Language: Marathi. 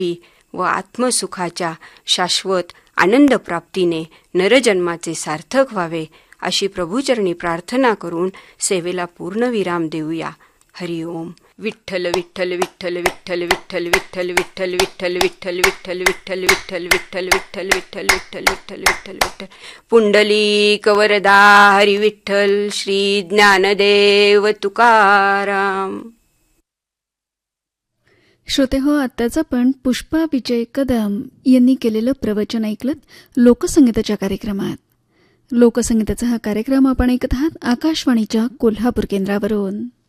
व आत्मसुखाच्या शाश्वत आनंदप्राप्तीने नरजन्माचे सार्थक व्हावे अशी प्रभूचरणी प्रार्थना करून सेवेला पूर्णविराम देऊया. हरि ओम. विठ्ठल विठ्ठल विठ्ठल विठ्ठल विठ्ठल विठ्ठल विठ्ठल विठ्ठल विठ्ठल विठ्ठल विठ्ठल विठ्ठल विठ्ठल विठ्ठल विठ्ठल विठ्ठल विठ्ठल विठ्ठल विठ्ठल. पुंडलिक वरदा हरी विठ्ठल. श्री ज्ञानदेव तुकाराम. श्रोते हो, आत्ताच आपण पुष्पा विजय कदम यांनी केलेलं प्रवचन ऐकलं लोकसंगीताच्या कार्यक्रमात. लोकसंगीताचा हा कार्यक्रम आपण ऐकत आहात आकाशवाणीच्या कोल्हापूर केंद्रावरून.